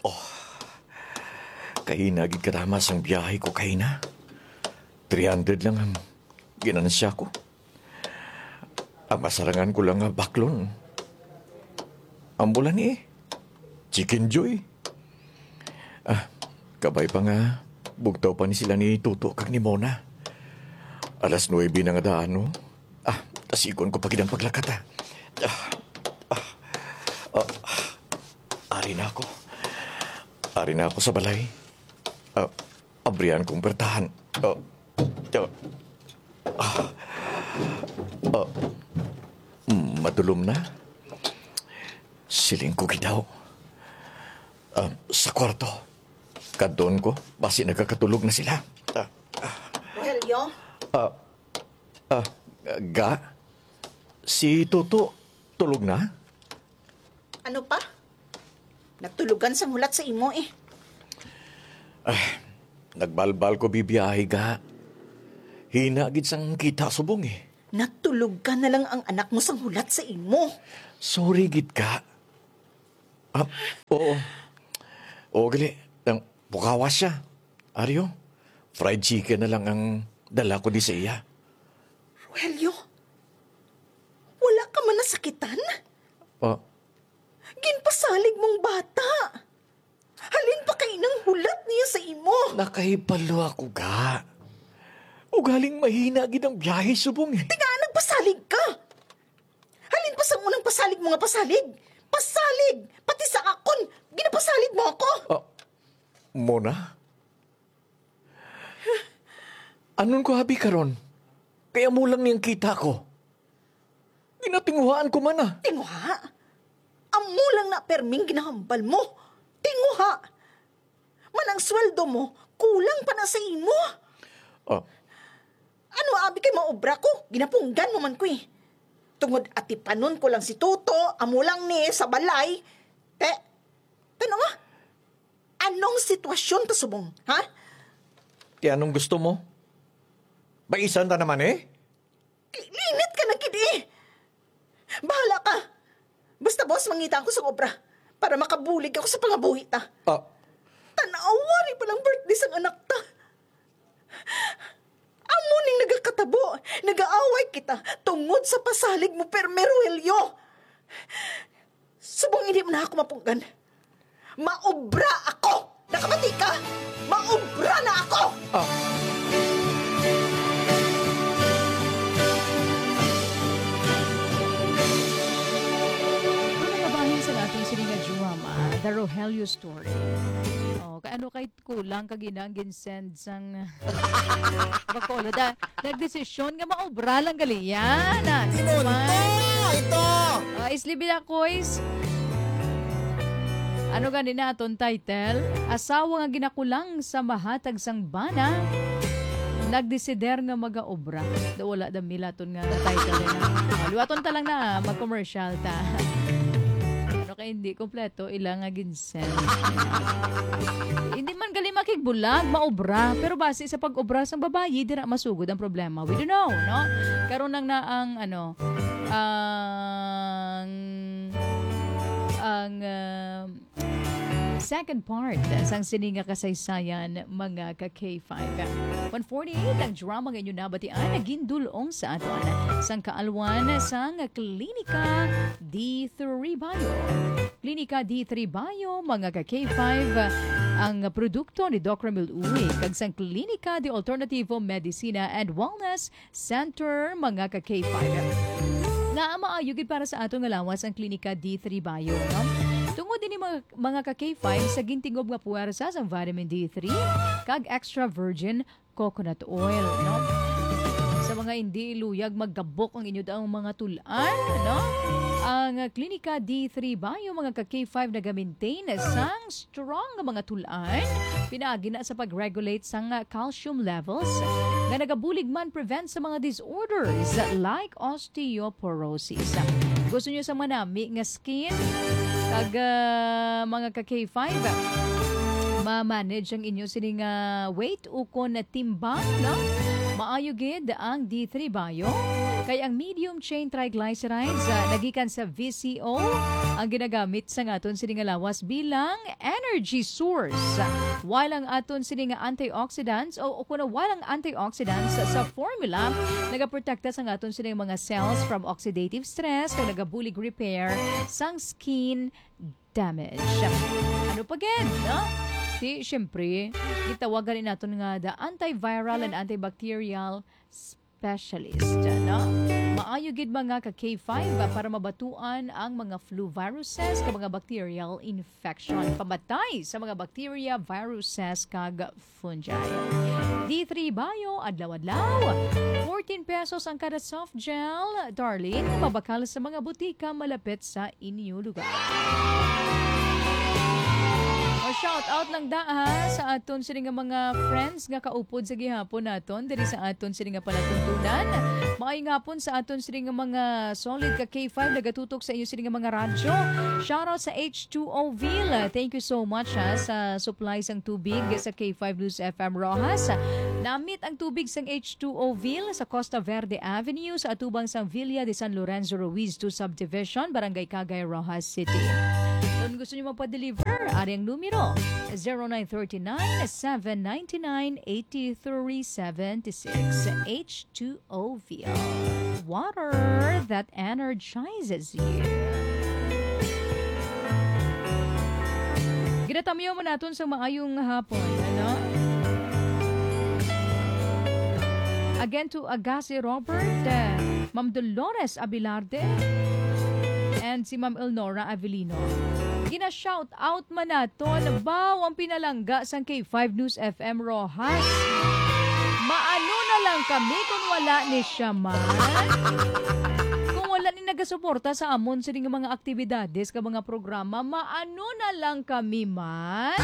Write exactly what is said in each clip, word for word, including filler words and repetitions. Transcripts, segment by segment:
Kahina, gid karamas ang biyahe ko kahina. three hundred lang ang ginansya ko. Ang masarangan ko lang nga baklon. Ang bulan eh. Chicken Joy. Ah, kabay pa nga. Bugtaw pa ni sila ni Tuto kag ni Mona. Alas nuwebe na nga daan, no? Ah, tasikon ko pagid ang paglakat, ah. Ah, ah, ah, ari na ako. Ari na ako sa balay. Ah, abrihan kong bertahan. Ah, ah, ah, ah, mm, madulom na. Siling ko gidaw. Ah, sa kwarto. Kadon ko, basi nagkakatulog na sila. Ah, Rogelio? ah, ah, ga? Si Tuto, tulog na? Ano pa? Nagtulugan sa mulat sa imo eh. Nagbalbal ko bibiyahe ga. Hina gid sang kita subong eh. Nagtulog ka na lang ang anak mo sa hulat sa imo. Sorry gid ka. Ah, oo. Oo, gali. Nang pukawas siya. Aryo, fried chicken na lang ang dala ko di sa iya. Rogelio? Wala ka man nasakitan? Ah, Ginpasalig mong bata. Halin pa kay nang hulat niya sa imo. nakahipalo ako ga. Ugaling mahina gid ang biyahe subong eh. Tinga, nagpasalig ka. Halin pa sa unang pasalig mo nga pasalig. Pasalig! Pati sa akon, ginapasalig mo ako. Ah, Mona? Anon ko habi karon? Kaya mo lang niyang kita ko. Ginatinguhaan ko man ah. Tinguha? Amo lang na perming ginahambal mo. Tinguha! Manang sweldo mo, kulang pa na sa imo. Ah, Ano abi kay maobra ko? Ginapunggan mo man ko eh. Tungod atipanon ko lang si Tuto, amo lang ni sa balay. Te, tano nga? Anong sitwasyon to subong, ha? ti anong gusto mo? Baisan ta naman eh. Linit ka na kidi. Bahala ka. Basta boss, mangita ako sa obra para makabulig ako sa pangabuhi ta. Ah, Tanawa rin palang birthday sang anak ta. Amo ning nagakatabo, nagaaway kita tungod sa pasalig mo permeruelyo. Subong hindi mo na ako mapunggan. Maobra ako! Nakabati ka? Maobra na ako! ah. Kung nagabahin sa atong sininga drama, The Rogelio Story. Oh, kaano kahit kulang kag inang ginsend sang bakola da nagdesisyon nga maobra lang galiyan. Ito! Ito! Uh, islibi na kois. Ano gani na aton title? Asawa nga ginakulang sa mahatag sang bana. Nagdesider nga magaobra. Da wala da milaton nga title na. Uh, luwaton ta lang na mag-commercial ta. Ano kay hindi kompleto ilang nga ginsend. Hindi man gali makigbulag, maobra. Pero base sa pag-obra sang babayi, di na masugod ang problema. We don't know, no? Karon lang na ang ano, ang ang uh, second part sang sininga kasaysayan mga ka K five. one forty-eight ang drama ngayon nabatian nagindulong sa aton sang kaalwan sang Klinika D three Bio. Klinika D three Bio mga ka K five ang produkto ni Doc Ramil Uy kag sang Klinika de Alternativo Medicina and Wellness Center mga ka K five. Na maayugid para sa atong ngalawas ang Klinika D three Bio, no? Tungod din mga, mga ka K five sa gintingob nga puwersa sang vitamin D three kag extra virgin coconut oil, no? Sa mga hindi luyag maggabok ang inyo daang mga tulan, no? Ang Klinika D three Bio mga ka K five nag-maintain sang strong nga mga tulan, pinaagi na sa pag-regulate sang calcium levels nga nagabulig man prevent sa mga disorders like osteoporosis. Gusto nyo sa manami nga skin kag uh, mga ka K five ma-manage ang inyo sining uh, weight ukon na timbang, no? Maayo gid ang D three Bio Kay ang medium chain triglycerides uh, nagikan sa V C O ang ginagamit sa aton sini nga lawas bilang energy source. While ang aton sini nga antioxidants o, o kuno walang antioxidants sa, sa formula nagaprotekta sa aton sini mga cells from oxidative stress kag nagabulig repair sang skin damage. Ano pa gid, no? Di, syempre, gitawagan rin natin nga the antiviral and antibacterial specialist. No? Maayo gid mga ka K five para mabatuan ang mga flu viruses kag mga bacterial infection. Pamatay sa mga bacteria, viruses kag fungi. D three Bio, adlaw-adlaw. fourteen pesos ang kada soft gel. Darling, mabakal sa mga butika malapit sa inyo lugar. O shout out lang da ha sa aton sini nga mga friends nga kaupod sa gihapon naton diri sa aton sini nga palatuntunan. Maayong hapon sa aton sini nga mga solid ka K five nagatutok sa inyo sini nga mga radyo. Shout out sa H two O Ville. Thank you so much ha sa supply sang tubig sa K five News F M Rojas. Namit ang tubig sang H two O Ville sa Costa Verde Avenue sa atubang sang Villa de San Lorenzo Ruiz two Subdivision, Barangay Cagay, Rojas City. Kung gusto niyo magpa-deliver, ari ang numero zero nine three nine, seven nine nine, eight three seven six. H two O Ville. Water that energizes you. Ginatamyo mo natin sa maayong hapon, ano? Again to Agassi Robert, uh, Ma'am Dolores Abilarde, and si Ma'am Elnora Avelino. Gina-shout out man naton baw ang pinalangga sang K five News F M Rojas. Maano na lang kami kung wala ni siya man. Kung wala ni nagasuporta sa amon sa mga aktibidades ka mga programa, maano na lang kami man.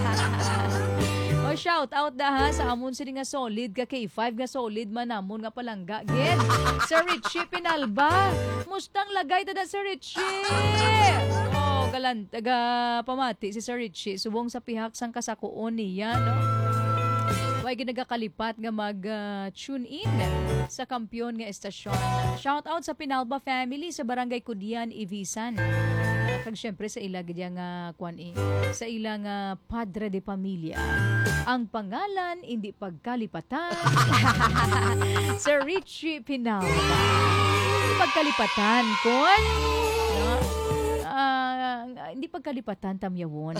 O shout out da ha sa amon sini nga solid ka K five nga solid man namon nga palangga gid. Sir Richie Pinalba, mustang lagay ta da Sir Richie. Oh, galan taga pamati si Sir Richie subong sa pihak sang kasakuon niya, no. Way ginagakalipat nga mag-tune uh, in sa kampiyon nga estasyon. Shout out sa Pinalba family sa Barangay Kudian, Ibisan. Kag syempre sa ila gid nga kwan eh, sa ilang uh, padre de pamilya. Ang pangalan hindi pagkalipatan. Sir Richie Pinalba. Hindi pagkalipatan kon. No? Uh, hindi pagkalipatan tamyawon.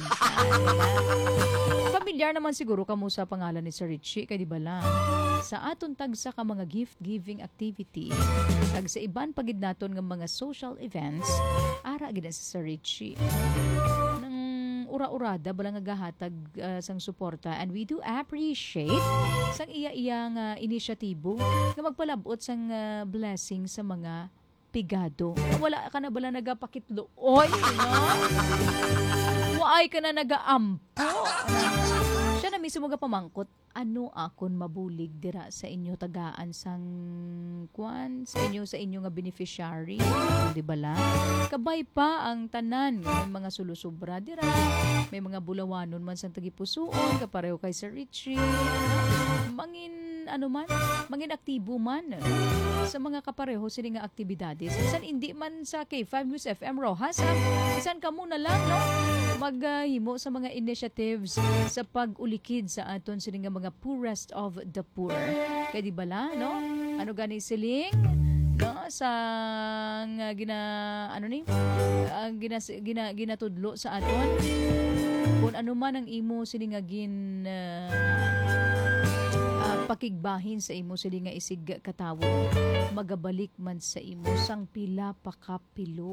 Familiar naman siguro kamo sa pangalan ni Sir Richie kay di ba lang sa aton tagsa ka mga gift giving activity tag sa iban pagid naton nga mga social events ara gid si Sir Richie nang ura-urada bala nga gahatag uh, sang suporta, and we do appreciate sang iya-iya nga inisyatibo nga magpalabot sang uh, blessing sa mga pigado. Wala ka na bala nagapakitlo? Oy, no? Waay ka na nagaampo. Siya na mismo ga pamangkot, ano akon mabulig dira sa inyo tagaan sang kwan, sa inyo sa inyo nga beneficiary, di ba lang? Kabay pa ang tanan, may mga sulusubra dira, may mga bulawanon man sang tagipusuon, kapareho kay Sir Richie, mangin ano man, mangin aktibo man sa mga kapareho sila nga aktibidades. Isan hindi man sa K five News F M Rojas, ha? Isan ka muna lang, no? Maghimo uh, sa mga initiatives sa pag-ulikid sa aton sila nga mga poorest of the poor. Kaya di bala, no? Ano gani siling? No, sa uh, gina ano ni? Uh, gina, gina ginatudlo sa aton. Kung ano man ang imo sila nga gin uh, pakigbahin sa imo sila nga isig katawo, magabalik man sa imo sang pila pakapilo.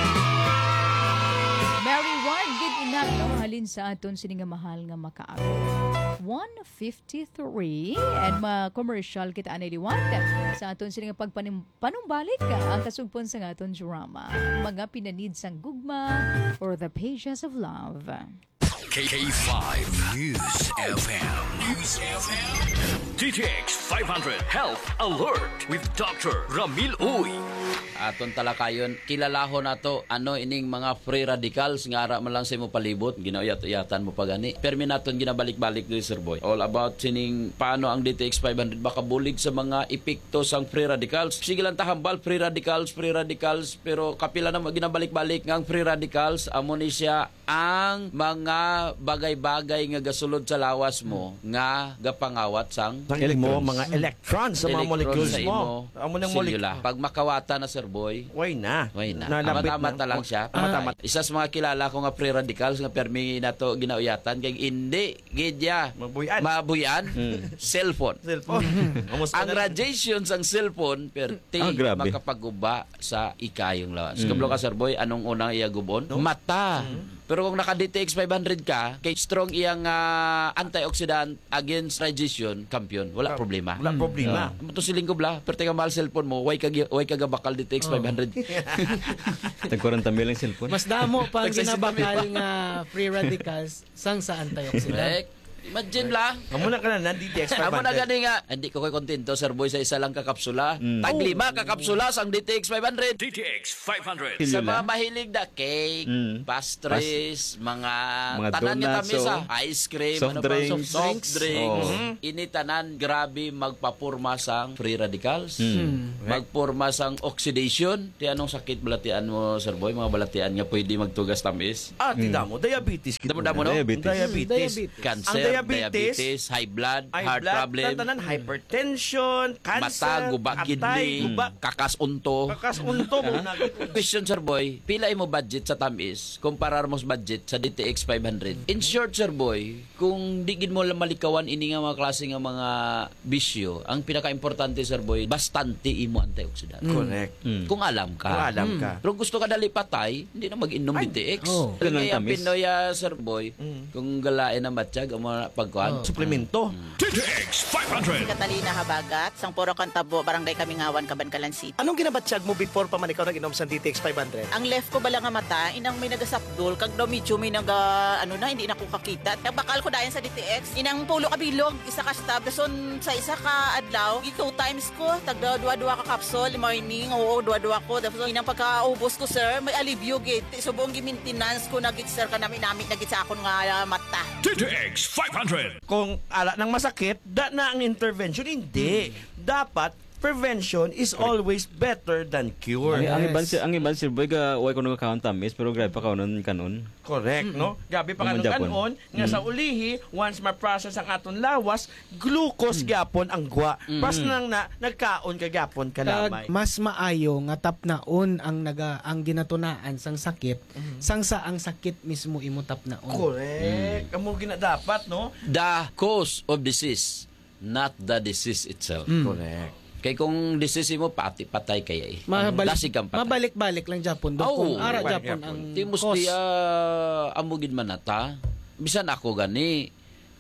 Mary Ward gid ina no halin sa aton sini nga mahal nga makaaro. one fifty-three and ma-commercial kita anay liwat sa aton sini nga pagpanumbalik ang kasugpon sa aton drama. Mga pinanid sang gugma or the pages of love. K five News F M. News F M. D T X five hundred Health Alert with Doctor Ramil Uy. Aton talakayon, kilalahon nato ano ining mga free radicals nga ara man lang sa imo palibot, ginauyat-uyatan mo pa gani. Permi naton ginabalik-balik ni Sir Boy. All about sining paano ang D T X five hundred makabulig sa mga epekto sang free radicals. Sige lang tahambal free radicals, free radicals, pero kapila na ginabalik-balik nga ang free radicals amo ni siya ang mga bagay-bagay nga gasulod sa lawas mo nga gapangawat sang Ang mo mga electrons sa mga electron molecules sa mo. imo Amo ng selula. molecule. Pag makawata na Sir Boy, Why na? Why na? Nalambit Tama-tama ta lang siya. Tama-tama. Isa sa mga kilala ko nga free radicals nga permi na to ginauyatan kay hindi gidya Mabuyan. mabuyan cellphone. Cellphone. Amos Ang na- radiation sang cellphone perti Ah, grabe. makapaguba sa ikayong lawas. Mm. Kablo ka Sir Boy, anong unang iya gubon? Mata. Pero kung naka-D T X five hundred ka, kay strong iyang ah, antioxidant against radiation, kampiyon. Wala problema. Wala problema. Uh, ito siling ko bla, pero teka mahal cellphone mo, why ka, why ka bakal D T X five hundred? Tag-quaranta mil ang cellphone. Mas damo pa ang Nagsisita ginabakal nga free radicals sang sa antioxidant. Correct. Imagine la. Amo na ka na ng D T X five Amo na hundred. gani nga. Hindi ko ko'y kontento, Sir Boy, sa isa lang kakapsula. Taglima kakapsula sang D T X five hundred. D T X five hundred. Sa mga mahilig na cake, Mm. pastries, mga, Mga tanan nga donuts, tamis oh. ah. Ice cream, Soft ano pa, drinks. soft, soft drinks. Oh. Ini tanan, grabe magpapurma sang free radicals. Mm. Magpurma sang oxidation. Di anong sakit balatian mo, Sir Boy? Mga balatian nga pwede magtugas tamis. Ah, tida mo, diabetes. kita Damo-damo, no? Diabetes. Diabetes. Diabetes. Cancer, Ang diabetes, diabetes, high blood, High heart blood, problem, tatanan, hypertension, cancer, mata, guba, atay, kidney, guba, kakas unto. kakas unto mo na. Question, Sir Boy, pila mo budget sa tamis kumparar mo sa budget sa D T X five hundred? In short, Sir Boy, kung digid mo lang malikawan ini nga mga klase nga mga bisyo, ang pinaka-importante, Sir Boy, bastante imo antioxidant. Correct. Kung alam ka. Kung alam ka. Pero gusto ka dali patay, hindi na mag-inom D T X. oh. Ganun Kaya ang tamis. Pinoy, ah, Sir Boy, kung galain ang matsyag, ang mga pagkuhan, Suplemento. D T X five hundred. Catalina Habagat, sang Puro Cantabo, Barangay Kamingawan, Cabancalan City. Anong ginabatsyag mo before pa man ikaw nag-inom sa D T X five hundred? Ang left ko bala nga mata, inang may nagasapdol, kag daw medyo may naga, ano na, hindi na ko kakita. Nagbakal ko dayan sa D T X, inang pulo ka bilog, isa ka stab, dason sa isa ka adlaw, gi two times ko, tag dua-dua ka capsule, morning, oo, dua-dua ko. Dason inang pagkaubos ko, sir, may alivio git. So buong gi-maintenance ko, nagit sir ka namin namin, nagit sa akong nga uh, mata. D T X five hundred. Kung ala ng masakit, da na ang intervention. Hindi. Dapat, prevention is always better than cure. Ang, ang iban si ang iban Sir Boy ga way ko nung account tamis pero grabe pa kanon kanon. Correct, no? Gabi pa Ang kanong Japon. kanon, nga sa ulihi, once ma-process ang aton lawas, glucose gyapon ang gwa. Pas nang na, nagkaon ka gyapon kalamay. Kag mas maayo nga tapnaon ang naga ang ginatunaan sang sakit sang sa ang sakit mismo imo tapnaon. Correct. Amo gina dapat, no? the cause of disease, not the disease itself. Correct. Kay kung disease mo, pati patay kaya eh. Mabalik, Lasig kang patay. mabalik-balik lang Japon do Oo, kung ara balik Japon Japon. ang Di musti cause. uh, amugid manata. Bisan ako gani.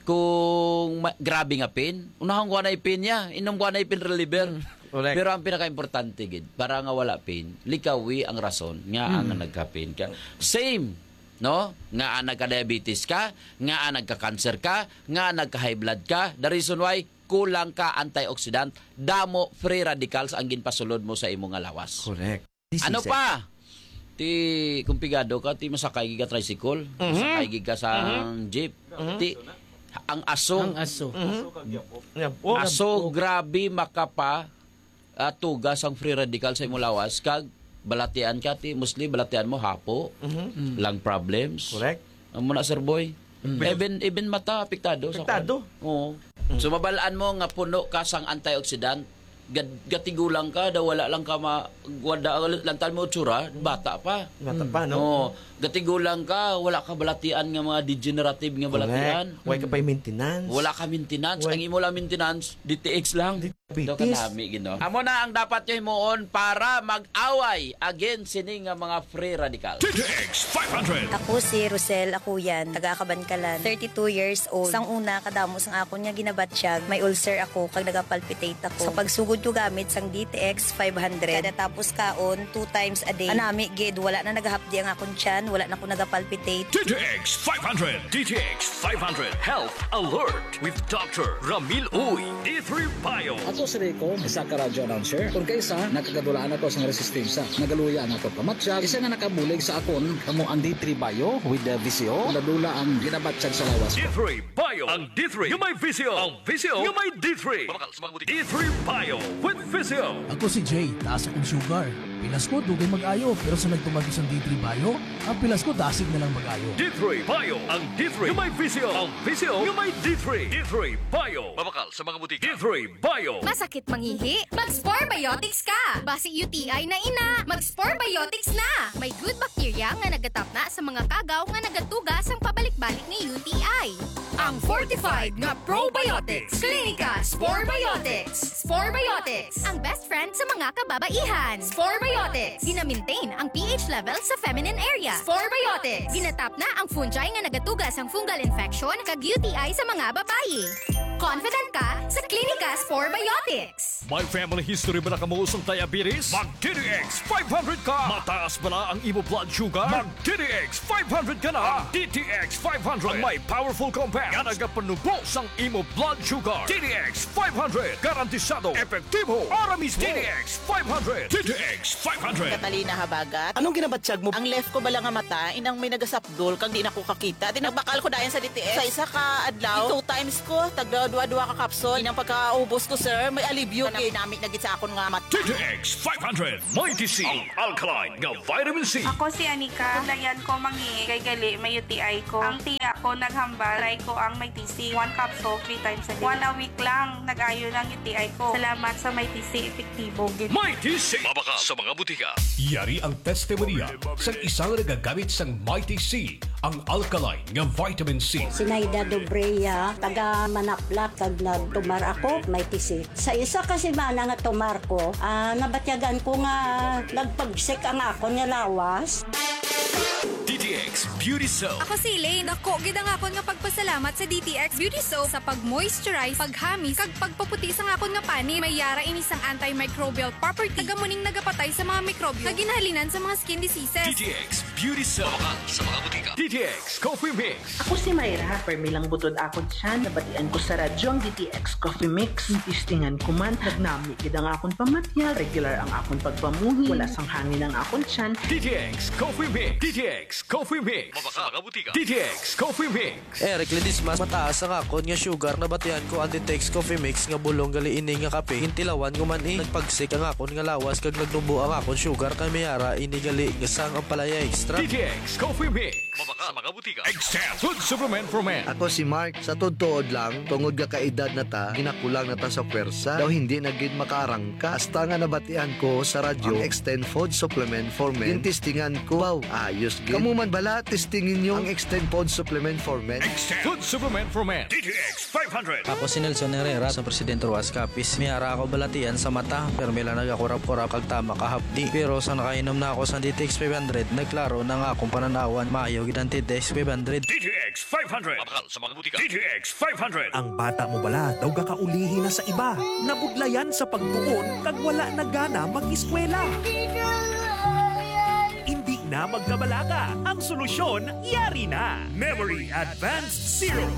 Kung ma- grabe nga pain, unahang ko na pain niya. Inom ko na pain reliever. Correct. Pero ang pinaka-importante gid, para nga wala pain, likawi ang rason nga ang nagka-pain ka. Same, no? Nga ang nagka-diabetes ka, nga ang nagka-cancer ka, nga nagka-high blood ka. The reason why, kulang ka antioxidant, damo free radicals ang ginpasulod mo sa imong nga lawas. Correct. Ano pa? Ti kumpigado ka, ti masakay gid ka tricycle, masakay gid ka sa jeep. Ti ang aso, Ang aso. Yeah. Oh, aso grabe makapa uh, tugas ang free radical sa imong lawas kag balatian ka ti mostly balatian mo hapo, lang problems. correct. Amo na Sir Boy. Even even mata apektado sa Apektado. kwan. Oo. So mabalaan mo nga puno ka sang antioxidant, gad, gatigulang ka daw wala lang ka ma wada lantal mo tsura, bata pa. Bata pa, no? Oo. Gatigulang ka, wala ka balatian nga mga degenerative nga balatian. Correct. Why ka pa yung maintenance? Wala ka maintenance. Why- Ang imo lang maintenance, D T X lang. Diabetes. Daw kanami gino. Amo na ang dapat nyo himuon para mag-away against sini nga mga free radicals. D T X five hundred. Ako si Rosel Akuyan, taga Kabankalan, thirty-two years old. Sang una kadamo sang akon nga ginabatsyag, may ulcer ako kag nagapalpitate ako. Sa pagsugod Tugod ko gamit sang D T X five hundred. Kada tapos kaon, two times a day. Anami, gid, wala na nagahapdi ang akong tiyan, wala na ako nagapalpitate. D T X five hundred. D T X five hundred Health Alert with Doctor Ramil Uy. D three Bio. Ako si Rico, isa ka radio announcer. Kung kaysa, nakagadulaan ako sa resistensya. Nagaluya ako pamatsyag. Isa nga nakabulig sa akon, kamo ang D three Bio with the V C O. Nadula ang ginabatsyag sa lawas D ko. three Bio. Ang D three. Yung may V C O. Ang V C O. Yung may D three. D three Bio with V C O. Ako si Jay, taas akong sugar. Pilas ko, dugay mag-ayo. Pero sa nagtumagos ang D three Bio, ang pilas ko, dasig na lang mag-ayo. D three Bio. Ang D three. Yung may V C O. Ang V C O. Yung may D three. D three Bio. Mabakal sa mga butika. D three Bio. Masakit mangihi? Mag-Spore Biotics ka! Basi U T I na ina, mag-Spore Biotics na! May good bacteria nga nagatap na sa mga kagaw nga nagatugas ang pabalik-balik ni U T I. Ang fortified nga probiotics. Klinika Spore Biotics. Spore Biotics. Ang best friend sa mga kababaihan. Spore Biotics. Gina-maintain ang pH level sa feminine area. Spore Biotics. Ginatap na ang fungi nga nagatugas ang fungal infection kag U T I sa mga babayi. Confident ka sa Klinika Spore Biotics. May family history ba na kamuusong diabetes? Mag-D T X five hundred ka! Mataas ba na ang imo blood sugar? Mag-D T X five hundred ka na! Ang D T X five hundred ang may powerful compound nga nagapanubos ang imo blood sugar. D T X five hundred garantisado, epektibo, aramis. D T X five hundred. D T X five hundred. Katalina Habagat. Anong ginabatsyag mo? Ang left ko bala nga mata, inang may nagasapdol kag di na ko kakita. Tinagbakal ko dayan sa D T X. Sa isa ka adlaw, two times ko, tagda dua-dua ka kapsol. Inang pagkaubos ko, sir, may alibyo. Kanang dinamit na git sa akon nga mata. D T X five hundred. Mighty C. Ang alkaline nga vitamin C. Ako si Anika. Layan ko mangi kay gali may U T I ko. Ang tiya ko naghambal. Try ko ang may T C. One capsule, three times a day. One a week lang. Nag-ayo ng U T I ko. Salamat sa may T C. Epektibo. Mighty C. Mabaka sa mga butika. Yari ang testimonya sa isang nagagamit sang Mighty C, ang alkaline nga vitamin C. Sinayda Dobreya, taga Manaplak, kag nagtumar ako, may tisi. Sa isa kasi mana nga tumar ko, ah, nabatyagan ko nga nagpagsik ang ako nga lawas. D T X Beauty Soap. Ako si Elaine. Ako, gid ang akon nga pagpasalamat sa D T X Beauty Soap sa pag-moisturize, paghamis, kag pagpaputi sa akon nga pani. May yara ini sang antimicrobial property. Tagamuning nagapatay sa mga mikrobyo. Kag ginahalinan sa mga skin diseases. D T X Beauty Soap. Mabakal sa mga butika. D T X Coffee Mix. Ako si Mayra. Permilang butod akon siya. Nabatian ko sa radyo ang D T X Coffee Mix. Tistingan ko man. Nagnami gid ang akon pamatya. Regular ang akon pagpamuhi. Wala sang hangin ang akon tiyan. D T X Coffee Mix. D T X Coffee Mix. Mabaka mga butika. D T X Coffee Mix. Eric Ledismas, mataas ang akon nga sugar na batian ko ang D T X Coffee Mix nga bulong gali ini nga kape. Hintilawan ko man eh. Nagpagsik ang akon nga lawas kag nagnubo ang akon sugar kay mayara ini gali nga sang ang palaya extra. D T X Coffee Mix. Mabaka sa mga butika. Extend Food Supplement for Men. Ako si Mark. Sa tutuod lang, tungod ka kaedad na ta, ginakulang na ta sa pwersa. Daw hindi na gid makarangka. Hasta nga nabatian ko sa radyo, ang Extend Food Supplement for Men. Tintistingan ko, wow, ayos gid. Kamu man bala, testingin nyo ang Extend Food Supplement for Men. Extend Food Supplement for Men. D T X five hundred. Ako si Nelson Herrera sa Presidente Ruas Capiz. Miyara ako balatian sa mata, pero mila nagakurap-kurap kag tama kahapdi. Pero sa nakainom na ako sa D T X five hundred, nagklaro na nga akong pananawan. Maayo gid ang D T X five hundred. D T X five hundred. Mabakal sa mga butika. D T X five hundred. Ang bata mo bala, daw gakaulihi na sa iba. Nabudlayan sa pagtuon, kag wala na gana mag-eskwela. Hindi na magkabalaga. Ang solusyon, yari na. Memory Advanced Zero.